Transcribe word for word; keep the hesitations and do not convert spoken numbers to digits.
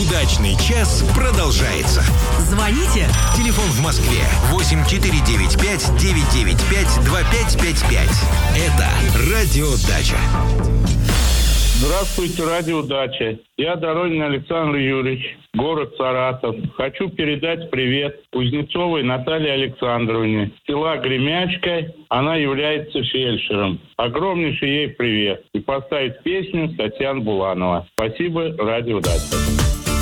Удачный час продолжается. Звоните. Телефон в Москве восемь четыре девять пять девять девять пять два пять пять пять. Это Радио Дача. Здравствуйте, Радио Дача. Я Доронин Александр Юрьевич, город Саратов. Хочу передать привет Кузнецовой Наталье Александровне, села Гремячка. Она является фельдшером. Огромнейший ей привет. И поставить песню Татьяны Буланова. Спасибо, Радио Дача.